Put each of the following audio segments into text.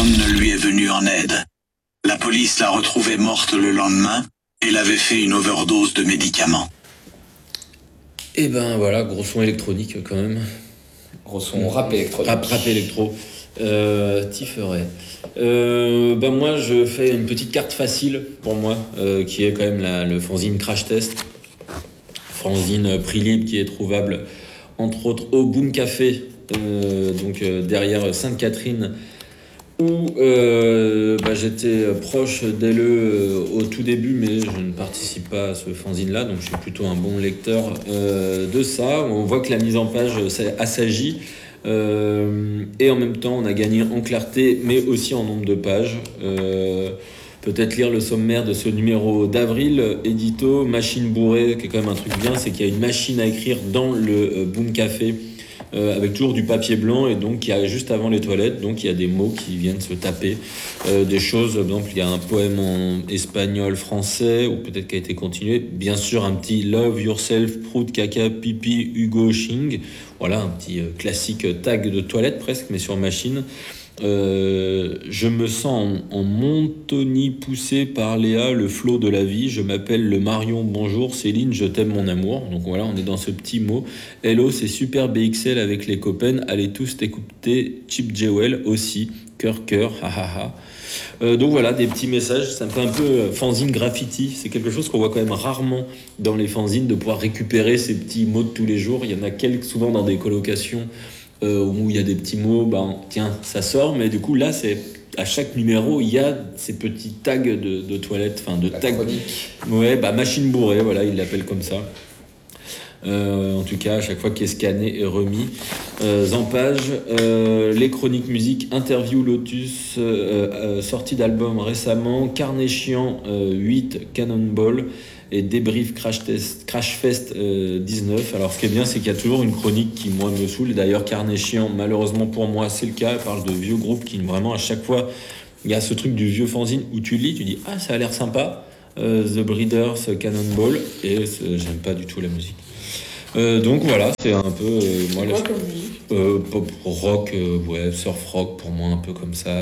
personne ne lui est venu en aide. La police l'a retrouvée morte le lendemain et l'avait fait une overdose de médicaments. Et ben voilà, gros son électronique quand même. Gros son rap électronique. Rap électro. T'y ferais. Moi je fais une petite carte facile pour moi, qui est quand même le fanzine Crash Test. Fanzine prix libre qui est trouvable entre autres au Boom Café, derrière Sainte-Catherine, où j'étais proche d'elle au tout début, mais je ne participe pas à ce fanzine-là, donc je suis plutôt un bon lecteur de ça. On voit que la mise en page assagit, et en même temps on a gagné en clarté, mais aussi en nombre de pages. Peut-être lire le sommaire de ce numéro d'avril, édito, machine bourrée, qui est quand même un truc bien, c'est qu'il y a une machine à écrire dans le Boom Café, avec toujours du papier blanc, et donc il y a juste avant les toilettes, donc il y a des mots qui viennent se taper, des choses, par exemple il y a un poème en espagnol, français, ou peut-être qui a été continué, bien sûr un petit Love Yourself, Prout, Caca, Pipi, Hugo, Ching, voilà un petit classique tag de toilette presque, mais sur machine. Je me sens en Montonie poussé par Léa, le flot de la vie. Je m'appelle le Marion, bonjour Céline, je t'aime mon amour. Donc voilà, on est dans ce petit mot. Hello, c'est super BXL avec les copains. Allez tous t'écouter Chip Jewel aussi. Cœur, cœur, ha. Donc voilà, des petits messages. Ça me fait un peu fanzine graffiti. C'est quelque chose qu'on voit quand même rarement dans les fanzines, de pouvoir récupérer ces petits mots de tous les jours. Il y en a quelques souvent dans des colocations, où il y a des petits mots, tiens, ça sort, mais du coup là c'est à chaque numéro il y a ces petits tags de toilettes, enfin de tags. Ouais, machine bourrée, voilà, ils l'appellent comme ça. En tout cas, à chaque fois qu'il est scanné et remis. En page, les chroniques musique, interview Lotus, sortie d'album récemment, Carnet Chiant 8, Cannonball, et débrief Crash Fest 19. Alors ce qui est bien, c'est qu'il y a toujours une chronique qui moi me saoule. D'ailleurs Carnet Chiant, malheureusement pour moi c'est le cas. Elle parle de vieux groupes qui vraiment à chaque fois, il y a ce truc du vieux fanzine où tu lis, tu dis ah ça a l'air sympa, The Breeders, Cannonball, et j'aime pas du tout la musique. Donc voilà, c'est un peu moi quoi comme musique, pop rock, surf rock pour moi un peu comme ça.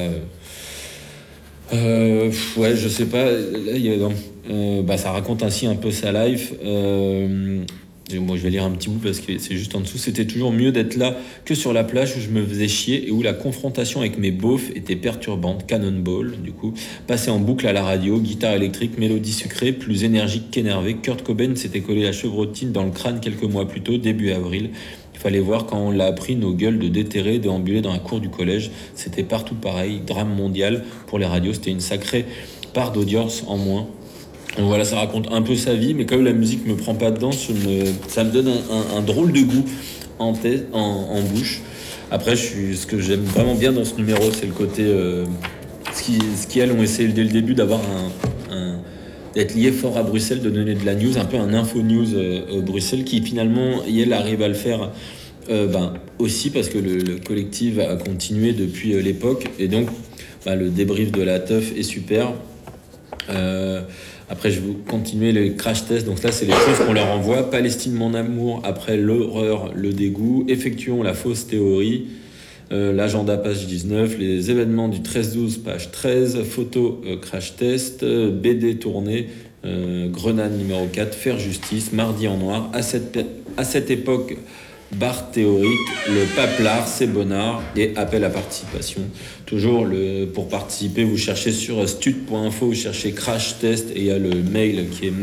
Je sais pas. Là, ça raconte ainsi un peu sa life. Moi, je vais lire un petit bout parce que c'est juste en dessous. C'était toujours mieux d'être là que sur la plage où je me faisais chier et où la confrontation avec mes beaufs était perturbante. Cannonball, du coup, passé en boucle à la radio, guitare électrique, mélodie sucrée, plus énergique qu'énervé. Kurt Cobain s'était collé la chevrotine dans le crâne quelques mois plus tôt, début avril. Il fallait voir quand on l'a appris, nos gueules de déterrés déambulaient dans la cour du collège. C'était partout pareil, drame mondial. Pour les radios, c'était une sacrée part d'audience en moins. Donc voilà, ça raconte un peu sa vie, mais comme la musique me prend pas dedans, ça me donne un drôle de goût en bouche. Après, ce que j'aime vraiment bien dans ce numéro, c'est le côté... ce qu'elles ont essayé dès le début d'avoir d'être lié fort à Bruxelles, de donner de la news, un peu un info news Bruxelles, qui finalement, elle arrive à le faire aussi parce que le collectif a continué depuis l'époque, et donc le débrief de la teuf est super. Après, je vais continuer les crash tests. Donc là, c'est les choses qu'on leur envoie. Palestine, mon amour. Après l'horreur, le dégoût. Effectuons la fausse théorie. L'agenda, page 19. Les événements du 13-12, page 13. Photo, crash test. BD tournée. Grenade numéro 4. Faire justice. Mardi en noir. À cette époque, barre théorique. Le paplard, c'est bonnard. Et appel à participation. Toujours pour participer, vous cherchez sur stud.info, vous cherchez crash test, et il y a le mail qui est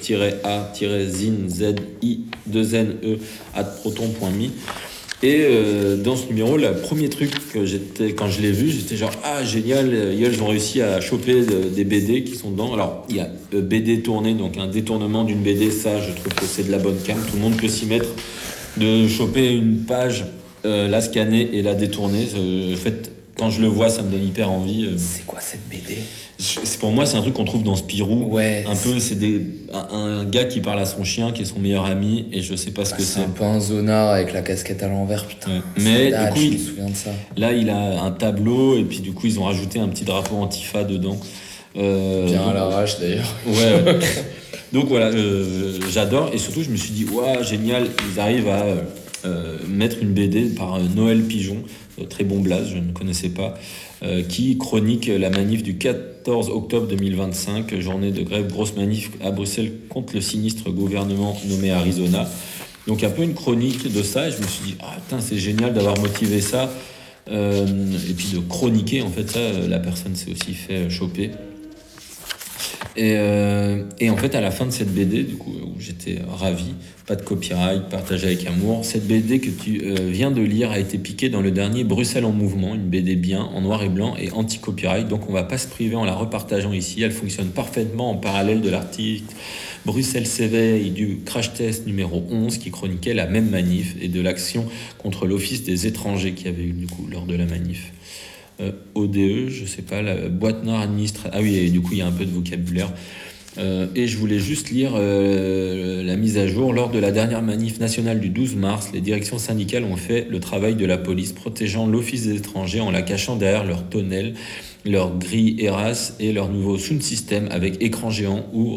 mag-a-zine@proton.me. Et dans ce numéro, le premier truc que quand je l'ai vu, j'étais genre ah génial, ils ont réussi à choper des BD qui sont dedans. Alors il y a BD tourné, donc un détournement d'une BD, ça je trouve que c'est de la bonne cam, tout le monde peut s'y mettre, de choper une page, la scanner et la détourner. Quand je le vois, ça me donne hyper envie. C'est quoi cette BD ? Pour moi, c'est un truc qu'on trouve dans Spirou. Ouais. Un peu, c'est un gars qui parle à son chien, qui est son meilleur ami, et je sais pas ce que c'est. C'est un peu un zonard avec la casquette à l'envers, putain. Ouais. Mais du coup, je me souviens de ça. Là, il a un tableau, et puis du coup, ils ont rajouté un petit drapeau Antifa dedans. Bien à l'arrache d'ailleurs. Ouais. Donc voilà, j'adore, et surtout, je me suis dit, waouh, génial, ils arrivent à mettre une BD par Noël Pigeon. très bon blaze, je ne connaissais pas, qui chronique la manif du 14 octobre 2025, journée de grève, grosse manif à Bruxelles contre le sinistre gouvernement nommé Arizona. Donc un peu une chronique de ça, et je me suis dit, ah putain, c'est génial d'avoir motivé ça, et puis de chroniquer, en fait, ça, la personne s'est aussi fait choper. Et en fait, à la fin de cette BD, du coup, où j'étais ravi, pas de copyright, partagé avec amour, cette BD que tu viens de lire a été piquée dans le dernier Bruxelles en mouvement, une BD bien, en noir et blanc et anti-copyright, donc on va pas se priver en la repartageant ici, elle fonctionne parfaitement en parallèle de l'article Bruxelles s'éveille du crash test numéro 11 qui chroniquait la même manif et de l'action contre l'Office des étrangers qui avait eu du coup lors de la manif. ODE, je sais pas, la boîte noire administrative. Ah oui, et du coup, il y a un peu de vocabulaire. Et je voulais juste lire la mise à jour. Lors de la dernière manif nationale du 12 mars, les directions syndicales ont fait le travail de la police, protégeant l'Office des étrangers en la cachant derrière leur tonnelle, leur grille ERAS et leur nouveau sound system avec écran géant où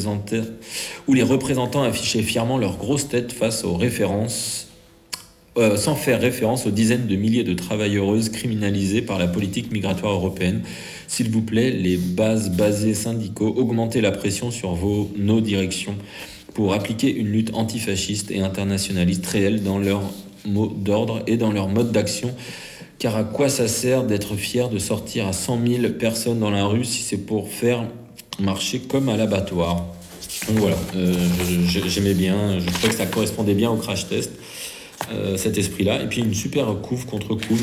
les représentants affichaient fièrement leurs grosses têtes face aux références. Sans faire référence aux dizaines de milliers de travailleuses criminalisées par la politique migratoire européenne. S'il vous plaît, les basés syndicaux, augmentez la pression sur nos directions pour appliquer une lutte antifasciste et internationaliste réelle dans leur mot d'ordre et dans leur mode d'action. Car à quoi ça sert d'être fier de sortir à 100 000 personnes dans la rue si c'est pour faire marcher comme à l'abattoir. Donc voilà, j'aimais bien, je trouvais que ça correspondait bien au crash test. Cet esprit-là, et puis une super couve contre couve,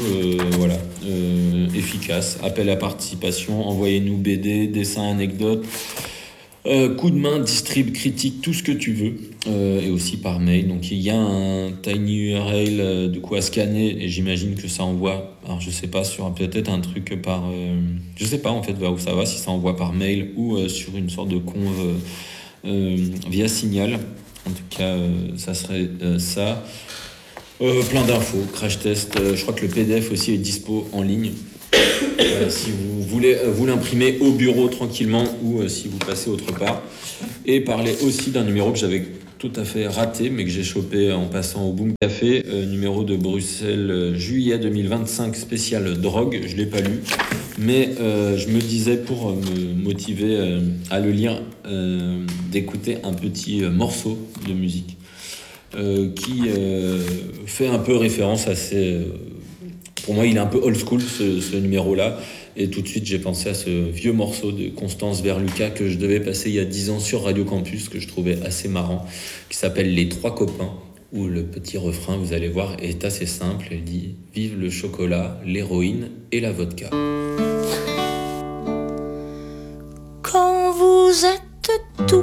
efficace. Appel à participation, envoyez-nous BD, dessins, anecdotes, coup de main, distrib, critique, tout ce que tu veux, et aussi par mail. Donc il y a un tiny URL du coup à scanner, et j'imagine que ça envoie, alors je sais pas, sur peut-être un truc par, je sais pas en fait où ça va, si ça envoie par mail ou sur une sorte de conve via Signal. En tout cas, ça serait ça. Plein d'infos, crash test, je crois que le PDF aussi est dispo en ligne si vous voulez vous l'imprimer au bureau tranquillement ou si vous passez autre part. Et parler aussi d'un numéro que j'avais tout à fait raté mais que j'ai chopé en passant au Boom Café, numéro de Bruxelles juillet 2025 spécial drogue. Je l'ai pas lu mais je me disais pour me motiver à le lire d'écouter un petit morceau de musique qui fait un peu référence à ces... pour moi, il est un peu old school, ce numéro-là. Et tout de suite, j'ai pensé à ce vieux morceau de Constance Verluca que je devais passer il y a 10 ans sur Radio Campus, que je trouvais assez marrant, qui s'appelle Les Trois Copains, où le petit refrain, vous allez voir, est assez simple. Elle dit « Vive le chocolat, l'héroïne et la vodka ». Quand vous êtes tout